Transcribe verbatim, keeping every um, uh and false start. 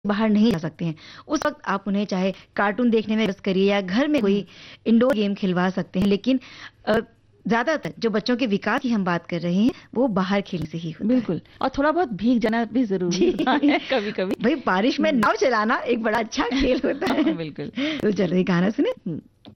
बाहर नहीं जा सकते हैं, उस वक़्त आप उन्हें चाहे कार्टून देखने में व्यस्त करिए या घर में कोई इंडोर गेम खिलवा सकते हैं। लेकिन अ, ज़्यादातर जो बच्चों के विकास की हम बात कर रहे हैं, वो बाहर खेलने से ही होता है। बिल्कुल, और थोड़ा बहुत भीग जाना भी ज़रूरी जी। होता है कभी-कभी। भई बारिश में हुँ। नाव चलाना एक बड़ा अच्छा खेल होता है। बिल्कुल। तो चलो ये गाना सुने? हुँ।